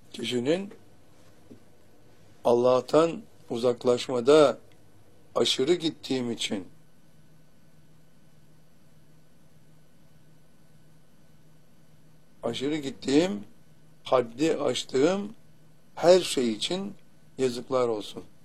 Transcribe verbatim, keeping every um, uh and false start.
kişinin Allah'tan uzaklaşmada aşırı gittiğim için aşırı gittiğim, haddi aştığım her şey için yazıklar olsun.